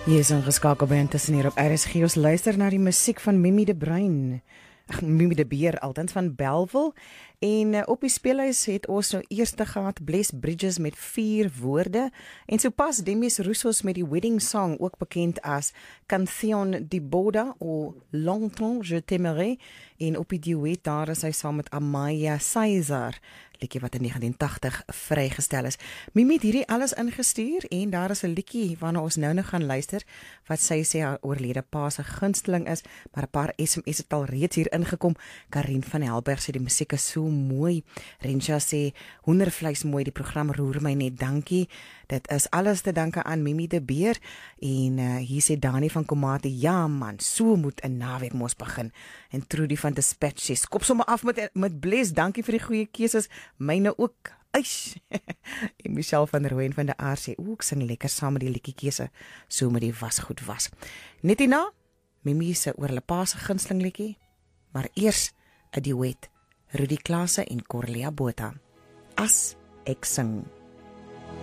Jy is ingeskakel by Intussen hier op RSG. Ons luister na die musiek van Mimi de Bruin. Mimi de Beer, altens van Bellville. En op die speelhuis het ons nou eerste gehad Bless Bridges met 4 woorde. En sopas Demis Roussos met die wedding song, ook bekend as Canción de Boda of Longtemps je t'aimerai. En op die duet daar is hy saam met Amaya Caesar, liedjie wat in 1980 vrygestel is. Mimi het hierdie alles ingestuur en daar is 'n liedjie waarna ons nou gaan luister wat sy sê haar oorlede pa se gunsteling is, maar 'n paar SMS het al reeds hier ingekom. Karin van Helberg sê die musiek is so mooi. Rensha sê hoendervleis mooi, die program roer my net, dankie. Dit is alles te danke aan Mimi de Beer. En hier sê Dani van Komate, ja man, so moet 'n naweek mos begin. En Trudy van Dispatch sê, skop sommer af met Bless, dankie vir die goeie keuses, myne ook. Eish. En Michelle van der Rooyen van de Aar sê, ek sing lekker saam met die liedjie keuse, so met die was goed was. Net hierna, Mimi se oor hulle pa se gunsteling liedjie, maar eers 'n duet, Rudy Klase en Corlia Botha. As ek sing.